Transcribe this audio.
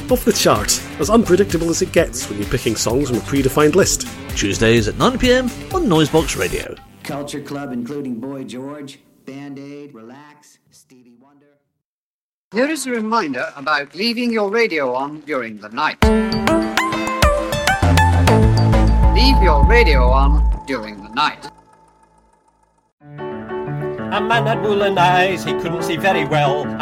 Off the chart, as unpredictable as it gets when you're picking songs from a predefined list. Tuesdays at 9pm on Noisebox Radio. Culture Club, including Boy George, Band-Aid, Relax, Stevie Wonder. Here is a reminder about leaving your radio on during the night. Leave your radio on during the night. A man had woolen eyes, he couldn't see very well.